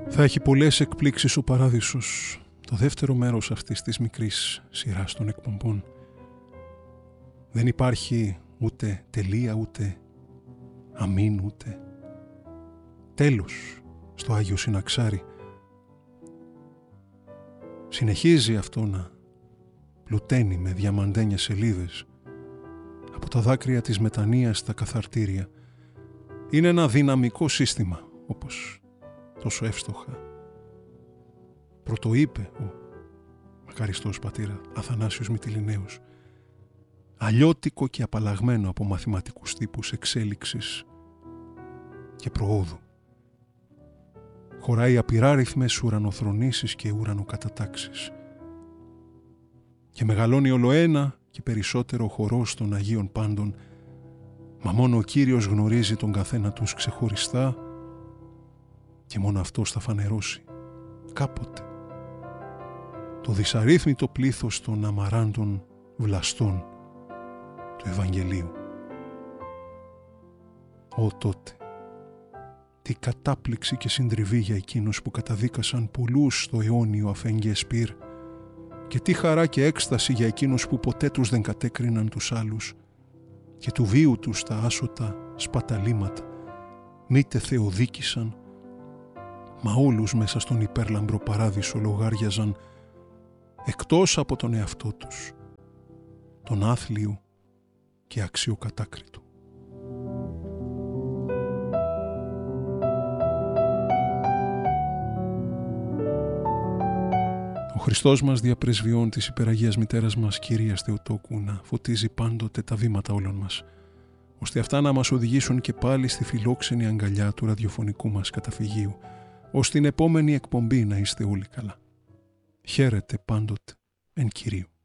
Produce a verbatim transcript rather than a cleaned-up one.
Θα έχει πολλές εκπλήξεις ο Παράδεισος, το δεύτερο μέρος αυτής της μικρής σειράς των εκπομπών. Δεν υπάρχει ούτε τελεία, ούτε αμήν, ούτε τέλος στο Άγιο Συναξάρι. Συνεχίζει αυτό να πλουταίνει με διαμαντένιες σελίδες από τα δάκρυα της μετανοίας στα καθαρτήρια. Είναι ένα δυναμικό σύστημα, όπως τόσο εύστοχα πρωτοείπε ο μακαριστός πατήρα Αθανάσιος Μυτιληναίος, αλλιώτικο και απαλλαγμένο από μαθηματικούς τύπους εξέλιξης και προόδου. Χωράει απειράριθμες ουρανοθρονήσεις και ουρανοκατατάξεις και μεγαλώνει ολοένα και περισσότερο ο χορός των Αγίων Πάντων, μα μόνο ο Κύριος γνωρίζει τον καθένα τους ξεχωριστά και μόνο αυτός θα φανερώσει κάποτε το δυσαρρύθμιτο πλήθος των αμαράντων βλαστών του Ευαγγελίου. Ω τότε, τι κατάπληξη και συντριβή για εκείνους που καταδίκασαν πολλούς στο αιώνιο αφέγγε σπήρ, και τι χαρά και έκσταση για εκείνους που ποτέ τους δεν κατέκριναν τους άλλους και του βίου τους τα άσωτα σπαταλήματα μήτε θεοδίκησαν, μα όλους μέσα στον υπέρλαμπρο παράδεισο λογάριαζαν εκτός από τον εαυτό τους, τον άθλιο και αξιοκατάκριτο. Ο Χριστός μας διαπρεσβειών της υπεραγίας μητέρας μας Κυρίας Θεοτόκου να φωτίζει πάντοτε τα βήματα όλων μας, ώστε αυτά να μας οδηγήσουν και πάλι στη φιλόξενη αγκαλιά του ραδιοφωνικού μας καταφυγίου, ώστε την επόμενη εκπομπή να είστε όλοι καλά. Χαίρετε πάντοτε εν Κυρίου.